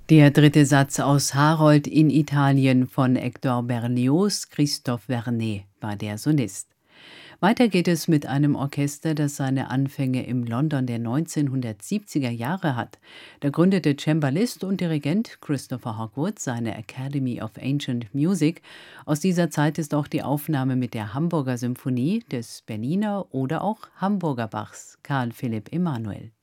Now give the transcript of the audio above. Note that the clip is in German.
Der dritte Satz aus Harold in Italien von Hector Berlioz, Christophe Vernet war der Solist. Weiter geht es mit einem Orchester, das seine Anfänge im London der 1970er Jahre hat. Da gründete Cembalist und Dirigent Christopher Hogwood seine Academy of Ancient Music. Aus dieser Zeit ist auch die Aufnahme mit der Hamburger Symphonie, des Berliner oder auch Hamburger Bachs Karl Philipp Emanuel.